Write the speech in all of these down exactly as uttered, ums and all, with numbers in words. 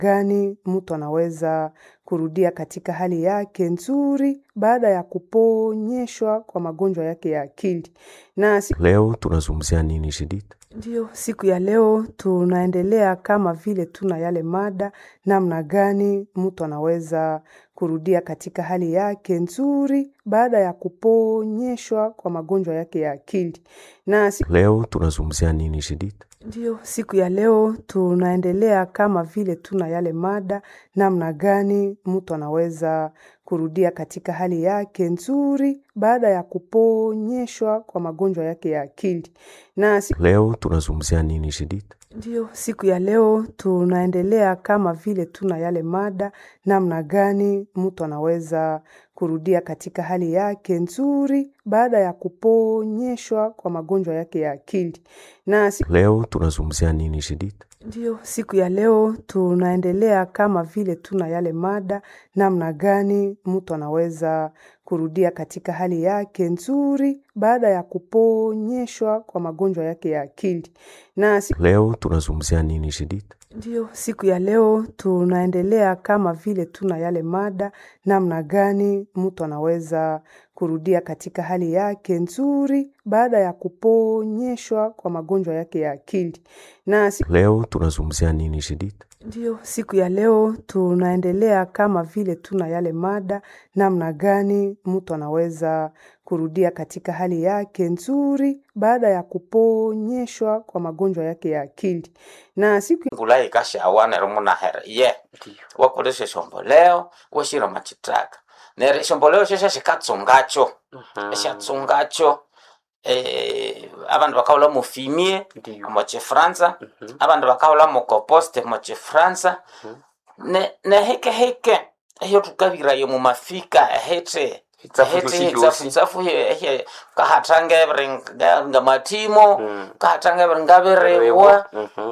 gani mtu anaweza kurudia katika hali yake nzuri baada ya kuponyeshwa kwa magonjwa yake ya akili. Na siku Leo tunazungumzia nini Judith? Ndio, siku ya leo tunaendelea kama vile tuna yale mada namna gani mtu anaweza kurudia katika hali yake nzuri baada ya kuponyeshwa kwa magonjwa yake ya akili. Na siku Leo tunazungumzia nini Judith? Ndio, siku ya leo tunaendelea kama vile tuna yale mada namna gani mtu anaweza kurudia katika hali yake nzuri baada ya kuponyeshwa kwa magonjwa yake ya akili. Na siku Leo tunazungumzia nini Judith? Ndio, siku ya leo tunaendelea kama vile tuna yale mada namna gani mtu anaweza kurudia katika hali yake nzuri baada ya kuponyeshwa kwa magonjwa yake ya akili. Na siku Leo tunazungumzia nini Judith? Ndio, siku ya leo tunaendelea kama vile tuna yale mada namna gani mtu anaweza kurudia katika hali yake nzuri baada ya kuponyeshwa kwa magonjwa yake ya akili. Na siku Leo tunazungumzia nini Judith? Ndio, siku ya leo tunaendelea kama vile tuna yale mada namna gani mtu anaweza kurudia katika hali yake nzuri baada ya kuponyeshwa kwa magonjwa yake ya akili. Na siku Leo tunazungumzia nini Judith? Ndio, siku ya leo tunaendelea kama vile tuna yale mada namna gani mtu anaweza kurudia katika hali yake nzuri baada ya kuponyeshwa kwa magonjwa yake ya akili. Na siku ngulai kasha awana rumuna hera ye wakolesha shomboleo washira machitaka nere shomboleo shesha shikatsongacho eshatsongacho eh abantu bakaula mu fimie mu Fransa abantu bakaula mu composte mu Fransa ne ne heke heke eyo tukabira yo mu mafika hete hete zafu he kahatanga bringa ngamatimo kahatanga bringa berewa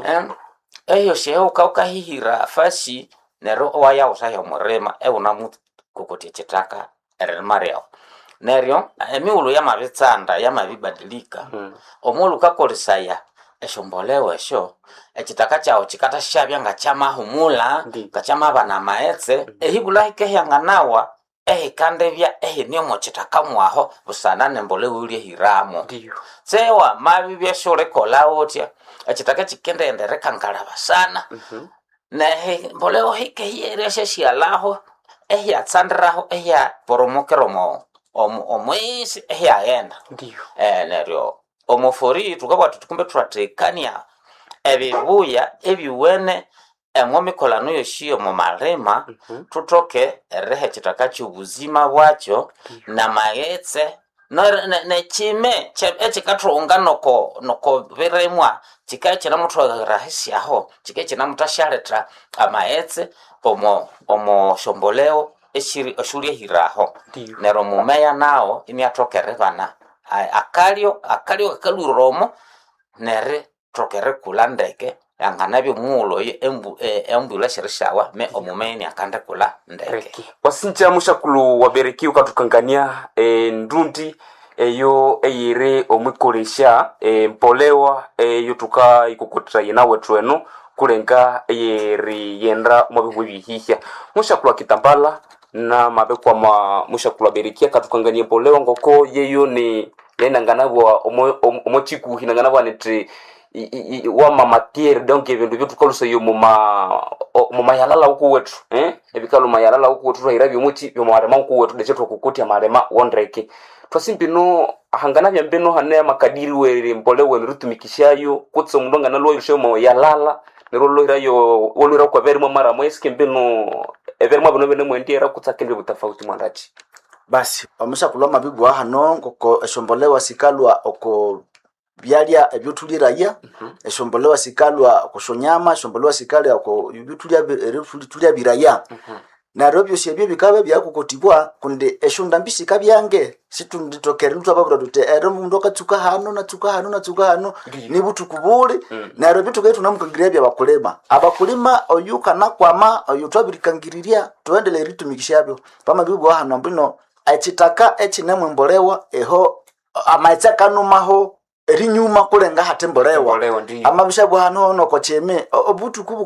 eyo sheho kaukahihira fashi nero waya usayo murema e una mutu kokoti chitaka erel mario neryo emiulo ya mabitsanda ya mabibadilika mm. omulu kakolisaya eshombolewe esho echitaka chao chikata shabya nga chama humula ngachama bana maetse mm. ehigula hikehanganawa ehe kandebya ehe nyomo chitaka mwaho busana nembolewe uli hiramo ndiyo sewa mabibya shore kolawotya echitaka chikende endereka ngalaba sana mm-hmm. nehe mbolewe hikehiyereshe shialaho ehe atsandraho ehe poromokeromo omu omwisi eyaenda ndiyo eh neryo omofori tukabwa tukumbe twatekania ebibuya ebiwene emwomikolano yoshiyo mu malema mm-hmm. tutoke erehe kitakacho ubuzima bwacho na magetse no ne chime echikatunga noko noko biremwa chikache na muthu rahisi aho chikache na mutashareta amaetse omo omo shomboleo eshiri oshulie hiraho nero mumeya nao ini atokere bana akalio akalio akaluromo nere tokere kulandeke yanganabyo mulo embu embula shirishawa me omumeni akanda kula ndeke wasinja mushakulu wabereki ukatukangania e, ndundi eyo eyire omwikoresha e, mpolewa eyo tuka ikukotra yenawe tweno kulenga eyeri yenda mwabihu bihihya mushakulu kitambala na mabekwa ma mushakulu berikia katukangania mpolewa ngoko yeyo ni yenanganabwa omochiku hinanganabwa nete wa mamatiere donc ebintu byo tukalusa yo muma muma yalala uko wetu eh ebikalo mayalala uko wetu rahira byo muti byo marema uko wetu deche tukukutia marema wondreke twasimpino hangana bya mbeno hane makadiri were mpolewe rutumikishayo kutso mundonga nalo yisho mo yalala nerolo irayo wolura kwa veri mara mweske mbeno everi mwa bino mwendera kutsakende butafauti mwandachi basi omusha kuloma bibu hano ngoko eshombolewa sikalwa oko byalya ebyotuliraya mm-hmm. eshombolewa sikalwa kushonyama eshombolewa sikalya oko byotulya byotulya biraya mm-hmm. na robyo shebyo bikabe byakukotibwa kunde eshunda mbisi kabyange situnditokere lutu ababura dute ero mundu katsuka hano na tsuka hano na tsuka hano mm-hmm. ni butukubule mm-hmm. na robyo tukaye tunamukangiriya bya bakulema abakulima oyuka nakwama oyutwabirikangiriria tuendele ritumikishabyo pama bibu hano mbino achitaka echinemwe mbolewa eho amaitsaka numaho erinyuma kulenga hatembolewa amabishabu hano no kocheme obutu kubu